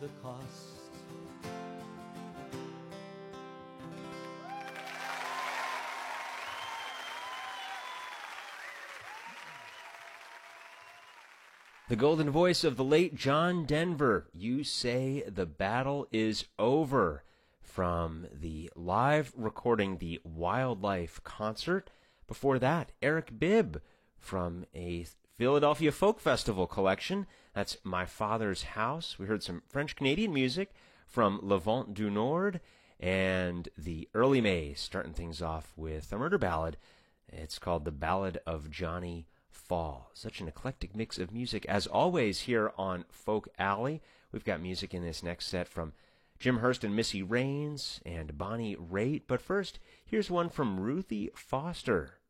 the cost. The golden voice of the late John Denver, You Say the Battle is Over, from the live recording, the Wildlife concert. Before that, Eric Bibb from a Philadelphia Folk Festival collection. That's My Father's House. We heard some French-Canadian music from Le Vent du Nord and the Early Mays, starting things off with a murder ballad. It's called The Ballad of Johnny Fall. Such an eclectic mix of music, as always, here on Folk Alley. We've got music in this next set from Jim Hurst and Missy Raines and Bonnie Raitt. But first, here's one from Ruthie Foster.